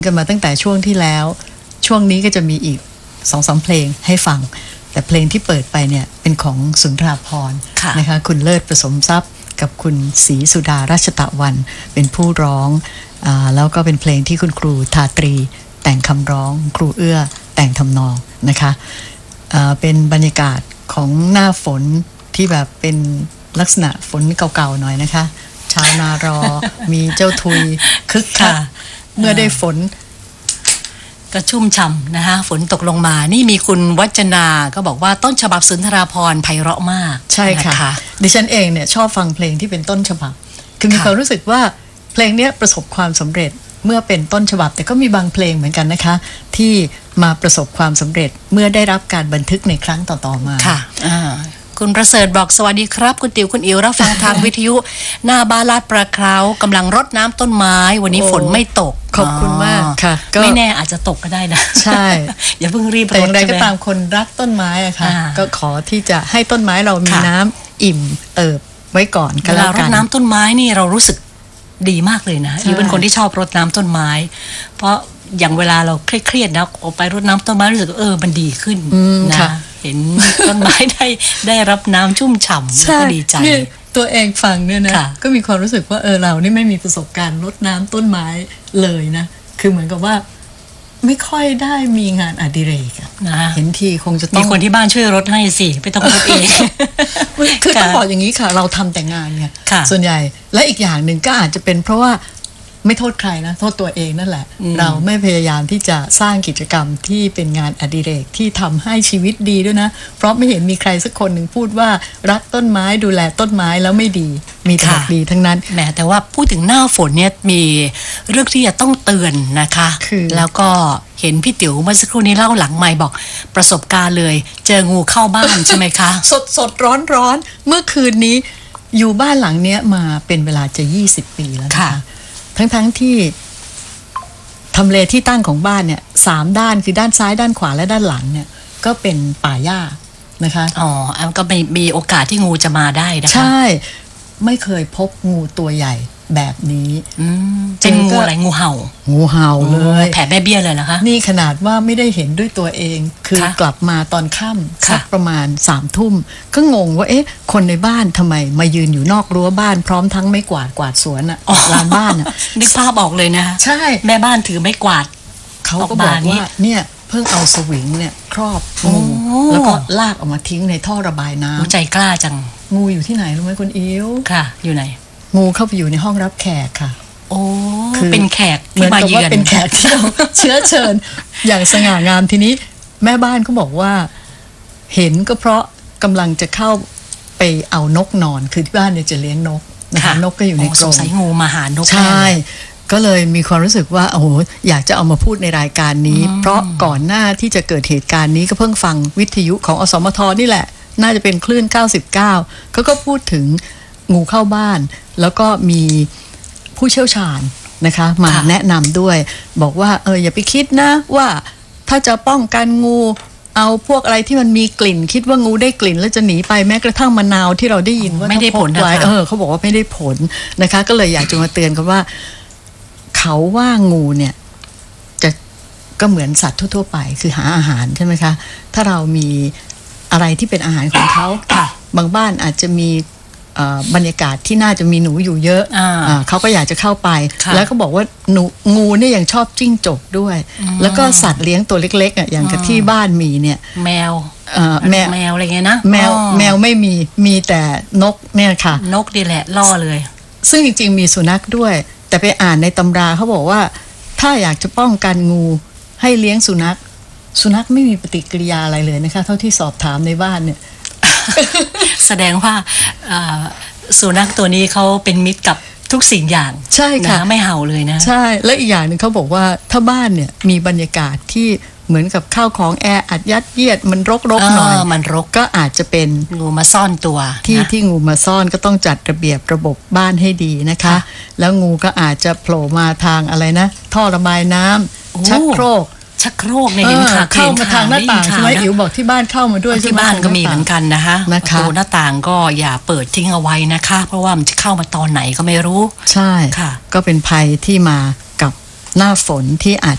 กันมาตั้งแต่ช่วงที่แล้วช่วงนี้ก็จะมีอีก 2-3 เพลงให้ฟังแต่เพลงที่เปิดไปเนี่ยเป็นของสุนทราภรณ์นะคะคุณเลิศประสมทรัพย์กับคุณศรีสุดาราชตะวันเป็นผู้ร้องแล้วก็เป็นเพลงที่คุณครูทาตรีแต่งคำร้องครูเอื้อแต่งทำนองนะคะเป็นบรรยากาศของหน้าฝนที่แบบเป็นลักษณะฝนเก่าๆหน่อยนะคะชาวนารอ มีเจ้าทุยคึกคักเมื่อได้ฝนกระชุ่มฉ่ำนะคะฝนตกลงมานี่มีคุณวัจนาก็บอกว่าต้นฉบับสุนทราภรณ์ไพเราะมากใช่ค่ะดิฉันเองเนี่ยชอบฟังเพลงที่เป็นต้นฉบับคือมีความรู้สึกว่าเพลงนี้ประสบความสำเร็จเมื่อเป็นต้นฉบับแต่ก็มีบางเพลงเหมือนกันนะคะที่มาประสบความสำเร็จเมื่อได้รับการบันทึกในครั้งต่อๆมาค่ะคุณประเสริฐบอกสวัสดีครับคุณติ๋วคุณอิ๋วรับฟังทางวิทยุหน้าบ้านลาดประเขากำลังรดน้ำต้นไม้วันนี้ฝนไม่ตกขอบคุณมากค่ะไม่แน่อาจจะตกก็ได้นะใช่อย่าเพิ่งรีบรดแต่อย่างไรก็ตามคนรักต้นไม้อะค่ะก็ขอที่จะให้ต้นไม้เรามีน้ำอิ่มเอิบไว้ก่อนก็แล้วกันเวลารดน้ำต้นไม้นี่เรารู้สึกดีมากเลยนะอิ๋วเป็นคนที่ชอบรดน้ำต้นไม้เพราะอย่างเวลาเราเครียดๆนะออกไปรดน้ำต้นไม้รู้สึกมันดีขึ้นนะเห็นต้นไม้ได้รับน้ำชุ่มฉ่ำก็ดีใจตัวเองฟังเนี่ยนะก็มีความรู้สึกว่าเรานี่ไม่มีประสบการณ์รดน้ำต้นไม้เลยนะคือเหมือนกับว่าไม่ค่อยได้มีงานอดิเรกนะเห็นทีคงจะต้องมีคนที่บ้านช่วยรดให้สิไม่ต้องรดเองคือต้องบอกอย่างนี้ค่ะเราทำแต่งานไงส่วนใหญ่และอีกอย่างหนึ่งก็อาจจะเป็นเพราะว่าไม่โทษใครนะโทษตัวเองนั่นแหละเราไม่พยายามที่จะสร้างกิจกรรมที่เป็นงานอดิเรกที่ทำให้ชีวิตดีด้วยนะเพราะไม่เห็นมีใครสักคนหนึ่งพูดว่ารักต้นไม้ดูแลต้นไม้แล้วไม่ดีมีแต่ดีทั้งนั้นแหมแต่ว่าพูดถึงหน้าฝนเนี่ยมีเรื่องที่จะต้องเตือนนะคะแล้วก็เห็นพี่ติ๋วเมื่อสักครู่นี้เล่าหลังไมค์บอกประสบการณ์เลยเจองูเข้าบ้านใช่ไหมคะสดร้อนเมื่อคืนนี้อยู่บ้านหลังเนี้ยมาเป็นเวลาจะ20 ปีแล้วนะคะทั้งที่ทำเลที่ตั้งของบ้านเนี่ย3 ด้านคือด้านซ้ายด้านขวาและด้านหลังเนี่ยก็เป็นป่าหญ้านะคะก็มีโอกาสที่งูจะมาได้นะคะใช่ไม่เคยพบงูตัวใหญ่แบบนี้เป็นงูอะไรงูเห่าเลยแผ่แม่เบี้ยเลยนะคะนี่ขนาดว่าไม่ได้เห็นด้วยตัวเองคือกลับมาตอนค่ำสักประมาณ3 ทุ่มก็งงว่าคนในบ้านทำไมมายืนอยู่นอกรั้วบ้านพร้อมทั้งไม้กวาดสวนลานบ้านนึกภาพออกเลยนะใช่แม่บ้านถือไม้กวาดเขาก็บอกว่าเนี่ยเพิ่งเอาสวิงเนี่ยครอบงูแล้วก็ลากออกมาทิ้งในท่อระบายน้ำใจกล้าจังงูอยู่ที่ไหนรู้ไหมคุณอิ๋วค่ะอยู่ไหนงูเข้าไปอยู่ในห้องรับแขกค่ะคือเป็นแขกที่มาเยือนเป็นแขกที่เราเชื้อเชิญอย่างสง่างามทีนี้แม่บ้านเขาบอกว่าเห็นก็เพราะกำลังจะเข้าไปเอานกนอนคือที่บ้านเนี่ยจะเลี้ยงนกนะคะนกก็อยู่ในกรงสงสัยงูมาหานกใช่ก็เลยมีความรู้สึกว่าโอ้โหอยากจะเอามาพูดในรายการนี้เพราะก่อนหน้าที่จะเกิดเหตุการณ์นี้ก็เพิ่งฟังวิทยุของอสมทนี่แหละน่าจะเป็นคลื่น99เขาก็พูดถึงงูเข้าบ้านแล้วก็มีผู้เชี่ยวชาญนะคะมาแนะนำด้วยบอกว่าอย่าไปคิดนะว่าถ้าจะป้องกันงูเอาพวกอะไรที่มันมีกลิ่นคิดว่างูได้กลิ่นแล้วจะหนีไปแม้กระทั่งมะนาวที่เราได้ยินว่าไม่ได้ผลนะคะเขาบอกว่าไม่ได้ผลนะคะก็เลยอยากจะมาเตือนกันว่าเขาว่างูเนี่ยจะก็เหมือนสัตว์ทั่วๆไปคือหาอาหารใช่ไหมคะถ้าเรามีอะไรที่เป็นอาหารของเขาบางบ้านอาจจะมีบรรยากาศที่น่าจะมีหนูอยู่เยอะเขาก็อยากจะเข้าไปแล้วก็บอกว่างูเนี่ยยังชอบจิ้งจกด้วยแล้วก็สัตว์เลี้ยงตัวเล็กๆอย่างกับที่บ้านมีเนี่ยแมวอะไรเงี้ยนะแมวไม่มีแต่นกเนี่ยค่ะนกดีแหละล่อเลยซึ่งจริงๆมีสุนัขด้วยแต่ไปอ่านในตำราเขาบอกว่าถ้าอยากจะป้องกันงูให้เลี้ยงสุนัขไม่มีปฏิกิริยาอะไรเลยนะคะเท่าที่สอบถามในบ้านเนี่ยแสดงว่าสุนัขตัวนี้เขาเป็นมิตรกับทุกสิ่งอย่างใช่ค่ะไม่เห่าเลยนะใช่และอีกอย่างหนึ่งเขาบอกว่าถ้าบ้านเนี่ยมีบรรยากาศที่เหมือนกับข้าวของแออัดยัดเยียดมันรกหน่อยมันรกก็อาจจะเป็นงูมาซ่อนตัวที่งูมาซ่อนก็ต้องจัดระเบียบระบบบ้านให้ดีนะคะแล้วงูก็อาจจะโผล่มาทางอะไรนะท่อระบายน้ำชักโครกเนี่ยเห็นค่ะเข้ามาทางหน้าต่างใช่ไหมอิ๋วบอกที่บ้านเข้ามาด้วยที่บ้านก็มีเหมือนกันนะคะประตูหน้าต่างก็อย่าเปิดทิ้งเอาไว้นะคะเพราะว่ามันจะเข้ามาตอนไหนก็ไม่รู้ใช่ค่ะก็เป็นภัยที่มากับหน้าฝนที่อาจ